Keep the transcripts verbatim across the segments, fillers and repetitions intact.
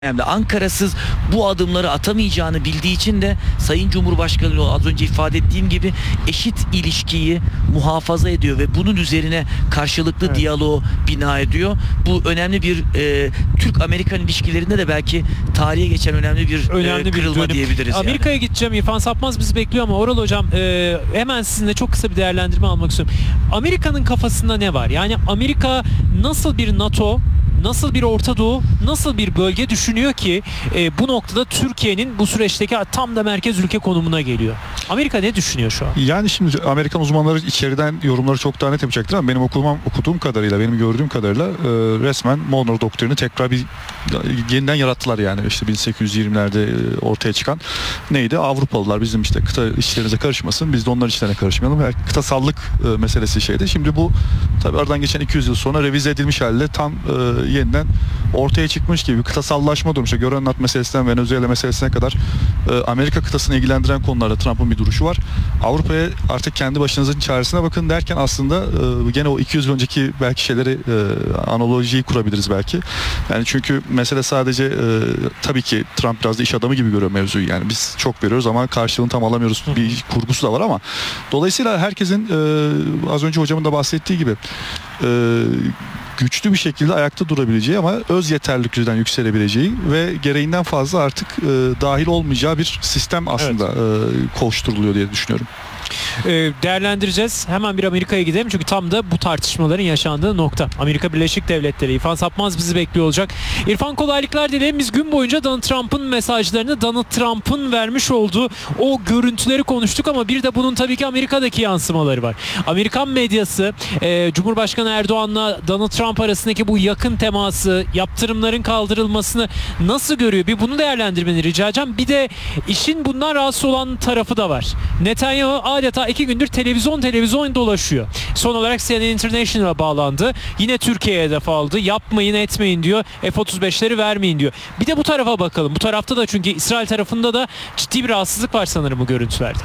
dönemde Ankara'sız bu adımları atamayacağını bildiği için de Sayın Cumhurbaşkanı az önce ifade ettiğim gibi eşit ilişkiyi muhafaza ediyor ve bunun üzerine karşılıklı evet. diyaloğu bina ediyor. Bu önemli bir e, Türk-Amerikan ilişkilerinde de belki tarihe geçen önemli bir önemli e, kırılma bir diyebiliriz. Amerika'ya yani. gideceğim. İrfan Sapmaz bizi bekliyor ama Oral Hocam e, hemen sizinle çok kısa bir değerlendirme almak istiyorum. Amerika'nın kafasında ne var? Yani Amerika nasıl bir NATO, nasıl bir Orta Doğu, nasıl bir bölge düşünüyor ki e, bu noktada Türkiye'nin bu süreçteki tam da merkez ülke konumuna geliyor? Amerika ne düşünüyor şu an? Yani şimdi Amerikan uzmanları içeriden yorumları çok daha net yapacaktır ama benim okumam, okuduğum kadarıyla, benim gördüğüm kadarıyla e, resmen Monroe doktrini tekrar bir yeniden yarattılar yani. İşte bin sekiz yüz yirmilerde ortaya çıkan neydi? Avrupalılar bizim işte kıta işlerinize karışmasın, biz de onların işlerine karışmayalım. Yani kıtasallık e, meselesi şeydi. Şimdi bu tabii aradan geçen iki yüz yıl sonra revize edilmiş halde tam e, yeniden ortaya çıkmış gibi kıtasallaşma durmuş. Grönland meselesinden Venezuela meselesine kadar e, Amerika kıtasını ilgilendiren konularda Trump'ın bir duruşu var. Avrupa'ya artık kendi başınızın çaresine bakın derken aslında e, gene o iki yüz yıl önceki belki şeyleri e, analojiyi kurabiliriz belki. Yani çünkü mesele sadece e, tabii ki Trump biraz da iş adamı gibi görüyor mevzuyu. Yani biz çok veriyoruz ama karşılığını tam alamıyoruz. Bir kurgusu da var ama dolayısıyla herkesin e, az önce hocamın da bahsettiği gibi e, güçlü bir şekilde ayakta durabileceği ama öz yeterlilikten yükselebileceği ve gereğinden fazla artık e, dahil olmayacağı bir sistem aslında evet. e, koşturuluyor diye düşünüyorum. Değerlendireceğiz. Hemen bir Amerika'ya gidelim çünkü tam da bu tartışmaların yaşandığı nokta. Amerika Birleşik Devletleri. İrfan Sapmaz bizi bekliyor olacak. İrfan, kolaylıklar dilerim. Biz gün boyunca Donald Trump'ın mesajlarını, Donald Trump'ın vermiş olduğu o görüntüleri konuştuk ama bir de bunun tabii ki Amerika'daki yansımaları var. Amerikan medyası e, Cumhurbaşkanı Erdoğan'la Donald Trump arasındaki bu yakın teması, yaptırımların kaldırılmasını nasıl görüyor? Bir bunu değerlendirmeni rica edeceğim. Bir de işin bundan rahatsız olan tarafı da var. Netanyahu adeta iki gündür televizyon televizyon dolaşıyor. Son olarak C N N International'a bağlandı. Yine Türkiye'ye hedef aldı. Yapmayın etmeyin diyor. F otuz beşleri vermeyin diyor. Bir de bu tarafa bakalım. Bu tarafta da çünkü İsrail tarafında da ciddi bir rahatsızlık var sanırım bu görüntülerde.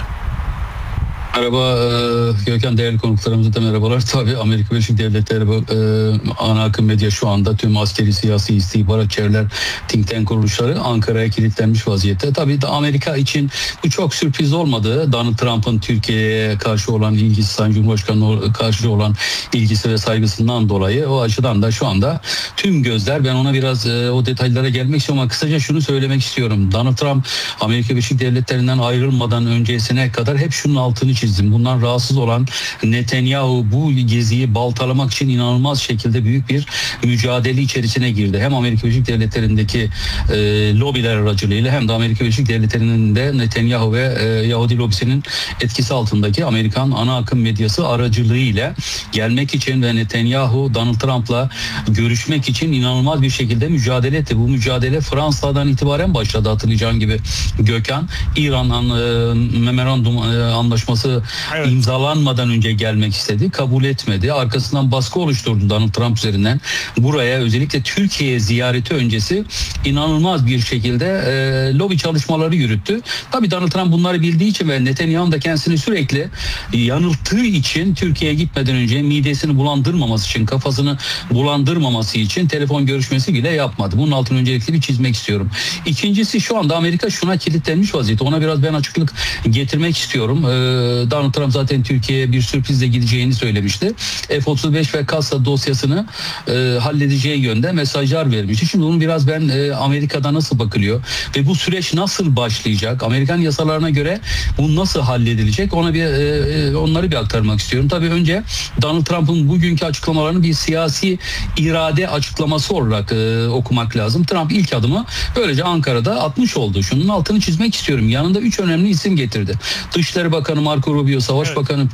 Merhaba Gökhan, değerli konuklarımıza da merhabalar. Tabii Amerika Birleşik Devletleri e, ana akım medya şu anda tüm askeri, siyasi, istihbaratçılar, think tank kuruluşları Ankara'ya kilitlenmiş vaziyette. Tabii de Amerika için bu çok sürpriz olmadı. Donald Trump'ın Türkiye'ye karşı olan ilgisi, Sayın Cumhurbaşkanı'na karşı olan ilgisi ve saygısından dolayı o açıdan da şu anda tüm gözler, ben ona biraz e, o detaylara gelmek istiyorum ama kısaca şunu söylemek istiyorum. Donald Trump Amerika Birleşik Devletleri'nden ayrılmadan öncesine kadar hep şunun altını çizdi. Bundan rahatsız olan Netanyahu bu geziyi baltalamak için inanılmaz şekilde büyük bir mücadele içerisine girdi. Hem Amerika Birleşik Devletleri'ndeki e, lobiler aracılığıyla hem de Amerika Birleşik Devletleri'nin de Netanyahu ve e, Yahudi lobisinin etkisi altındaki Amerikan ana akım medyası aracılığıyla gelmek için ve Netanyahu Donald Trump'la görüşmek için inanılmaz bir şekilde mücadele etti. Bu mücadele Fransa'dan itibaren başladı, hatırlayacağın gibi Gökhan. İran'dan e, memorandum e, anlaşması evet. imzalanmadan önce gelmek istedi. Kabul etmedi. Arkasından baskı oluşturdu Donald Trump üzerinden. Buraya özellikle Türkiye ziyareti öncesi inanılmaz bir şekilde e, lobi çalışmaları yürüttü. Tabii Donald Trump bunları bildiği için ve Netanyahu da kendisini sürekli yanılttığı için Türkiye'ye gitmeden önce midesini bulandırmaması için, kafasını bulandırmaması için telefon görüşmesi bile yapmadı. Bunun altını öncelikle bir çizmek istiyorum. İkincisi, şu anda Amerika şuna kilitlenmiş vaziyette. Ona biraz ben açıklık getirmek istiyorum. Ee, Donald Trump zaten Türkiye'ye bir sürprizle gideceğini söylemişti. F otuz beş ve kasa dosyasını e, halledeceği yönde mesajlar vermişti. Şimdi bunu biraz ben e, Amerika'da nasıl bakılıyor ve bu süreç nasıl başlayacak? Amerikan yasalarına göre bu nasıl halledilecek? Ona bir e, onları bir aktarmak istiyorum. Tabii önce Donald Trump'ın bugünkü açıklamalarını bir siyasi irade açıklaması olarak e, okumak lazım. Trump ilk adımı böylece Ankara'da atmış oldu. Şunun altını çizmek istiyorum. Yanında üç önemli isim getirdi. Dışişleri Bakanı Marco Rubio, Savaş evet. Bakanı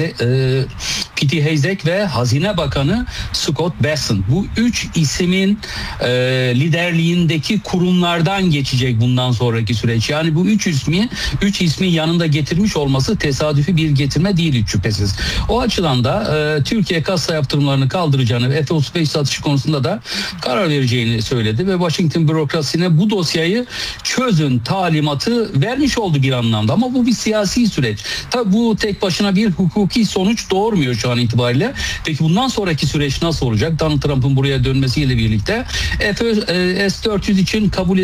Pete Hegseth ve Hazine Bakanı Scott Bessent. Bu üç isimin e, liderliğindeki kurumlardan geçecek bundan sonraki süreç. Yani bu üç ismi, üç ismi yanında getirmiş olması tesadüfi bir getirme değil hiç şüphesiz. O açıdan da e, Türkiye kasa yaptırımlarını kaldıracağını ve F otuz beş satışı konusunda da karar vereceğini söyledi ve Washington bürokrasisine bu dosyayı çözün talimatı vermiş oldu bir anlamda ama bu bir siyasi süreç. Tabii bu tek başına bir hukuki sonuç doğurmuyor şu an an itibariyle. Peki bundan sonraki süreç nasıl olacak? Donald Trump'ın buraya dönmesiyle birlikte S dört yüz için kabul